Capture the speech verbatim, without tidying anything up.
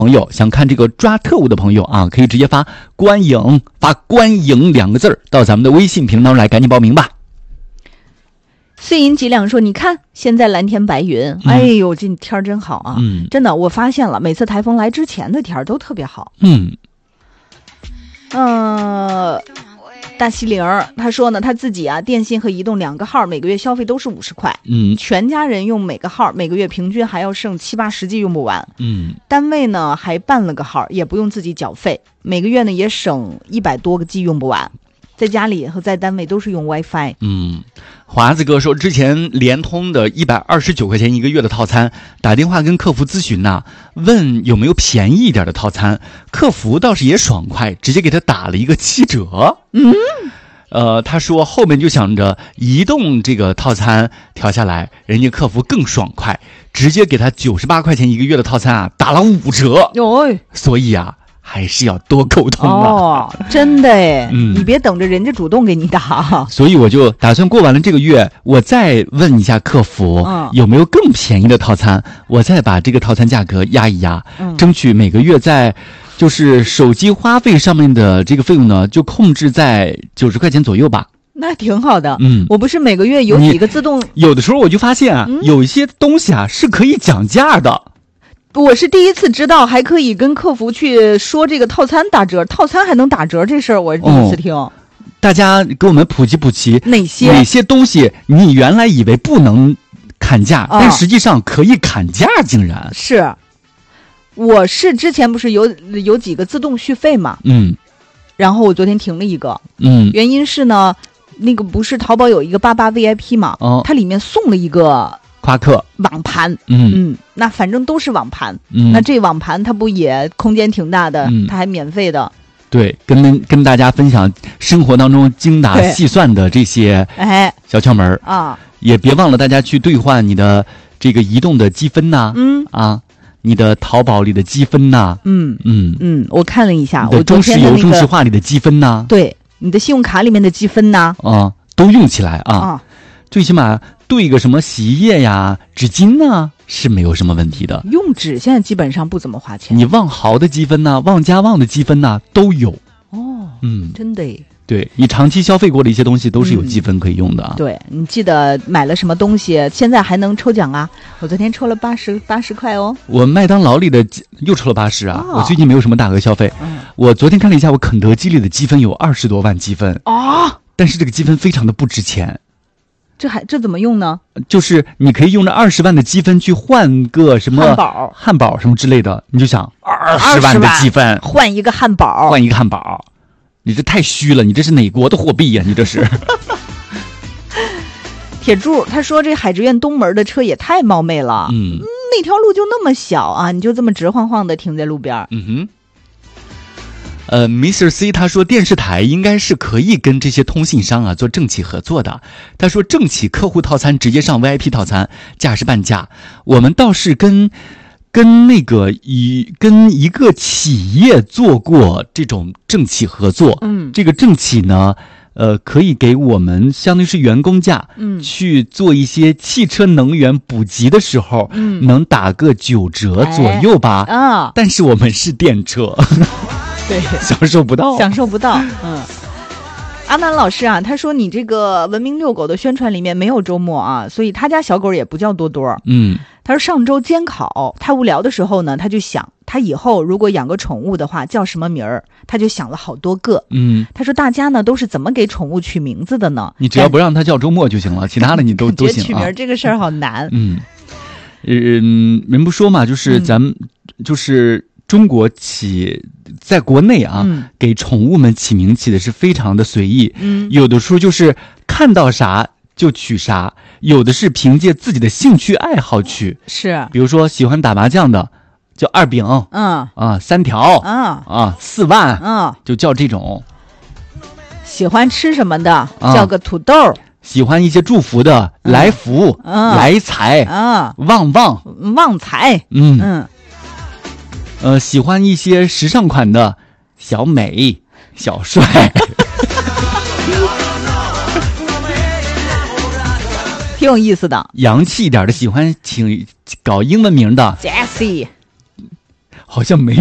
朋友，想看这个抓特务的朋友啊，可以直接发观影，发观影两个字儿到咱们的微信频道当中来，赶紧报名吧。 碎银几两说，你看现在蓝天白云，嗯、哎呦，这天儿真好啊！嗯，真的，我发现了，每次台风来之前的天儿都特别好。 嗯， 呃，大西玲他说呢，他自己啊，电信和移动两个号每个月消费都是五十块， 嗯， 全家人用每个号，每个月平均还要剩七八十 G 用不完， 嗯， 单位呢还办了个号，也不用自己缴费，每个月呢也省一百多个 G 用不完。在家里和在单位都是用 WiFi。 嗯，华子哥说，之前联通的一百二十九块钱一个月的套餐，打电话跟客服咨询呐、啊，问有没有便宜一点的套餐，客服倒是也爽快，直接给他打了一个七折。 嗯， 呃，他说后面就想着移动这个套餐调下来，人家客服更爽快，直接给他九十八块钱一个月的套餐啊打了五折。 哟， 所以啊。还是要多沟通啊！ 哦，真的哎， 嗯， 你别等着人家主动给你打。 所以我就打算过完了这个月，我再问一下客服， 嗯， 有没有更便宜的套餐，我再把这个套餐价格压一压， 嗯， 争取每个月在就是手机花费上面的这个费用呢，就控制在九十块钱左右吧。 那挺好的， 嗯， 我不是每个月有几个自动， 有的时候我就发现啊， 嗯、 有一些东西啊是可以讲价的。 我是第一次知道还可以跟客服去说这个套餐打折，套餐还能打折这事儿，我是第一次听。哦、 大家给我们普及普及哪些哪些东西你原来以为不能砍价， 哦、 但实际上可以砍价，竟然是。我是之前不是有有几个自动续费嘛， 嗯， 然后我昨天停了一个， 嗯， 原因是呢，那个不是淘宝有一个八八 V I P 嘛， 哦， 它里面送了一个。 夸克网盘， 嗯嗯，那反正都是网盘， 嗯， 那这网盘它不也空间挺大的， 嗯、 它还免费的。 对，跟跟大家分享生活当中精打细算的这些哎小窍门啊， 也别忘了大家去兑换你的这个移动的积分呐， 嗯啊，你的淘宝里的积分呐， 嗯嗯嗯，我看了一下， 我中石油、中石化里的积分呐， 对，你的信用卡里面的积分呐， 啊，都用起来啊， 啊， 最起码。兑个什么洗衣液呀、纸巾呢，是没有什么问题的。 用纸现在基本上不怎么花钱。 你旺豪的积分呐、旺家旺的积分呐都有。 哦， 嗯， 真的耶。 对，你长期消费过的一些东西都是有积分可以用的啊。 嗯、对，你记得买了什么东西，现在还能抽奖啊！我昨天抽了八十八十块哦。 我麦当劳里的又抽了八十啊！哦、我最近没有什么大额消费。 嗯、 我昨天看了一下，我肯德基里的积分有二十多万积分啊！ 但是这个积分非常的不值钱。 这还这怎么用呢？ 就是你可以用这二十万的积分去换个什么汉堡、 汉堡什么之类的，你就想二十万的积分换一个汉堡， 换一个汉堡，你这太虚了，你这是哪国的货币呀、啊？你这是。 铁柱他说这海之苑东门的车也太冒昧了， 嗯， 那条路就那么小啊，你就这么直晃晃的停在路边， 嗯哼。呃 ，Mister C 他说电视台应该是可以跟这些通信商啊做政企合作的。他说政企客户套餐直接上 V I P 套餐，价是半价。我们倒是跟跟那个一跟一个企业做过这种政企合作。 嗯， 这个政企呢，呃，可以给我们相当于是员工价， 嗯， 去做一些汽车能源补给的时候， 嗯， 能打个九折左右吧。 哎、啊， 但是我们是电车。 对， 享受不到， 享受不到。嗯，阿南老师啊，他说你这个文明遛狗的宣传里面没有周末啊，所以他家小狗也不叫多多。 嗯， 他说上周监考，他无聊的时候呢，他就想他以后如果养个宠物的话叫什么名儿，他就想了好多个。 嗯， 他说大家呢都是怎么给宠物取名字的呢？ 你只要不让它叫周末就行了，其他的你都都行啊。 取名这个事儿好难。 嗯，嗯，人不说嘛，就是咱们、嗯、就是中国起。在国内啊、 嗯， 给宠物们起名起的是非常的随意， 嗯， 有的时候就是看到啥就取啥，有的是凭借自己的兴趣爱好取， 是， 比如说喜欢打麻将的叫二饼， 嗯啊三条， 嗯啊四万， 嗯， 就叫这种。 喜欢吃什么的、 啊、 叫个土豆， 喜欢一些祝福的、嗯、来福、 嗯、 来财， 啊、 嗯、旺旺旺财， 嗯嗯。 呃，喜欢一些时尚款的，小美、小帅， 挺有意思的。 洋气一点的，喜欢请搞英文名的 Jessie， 好像没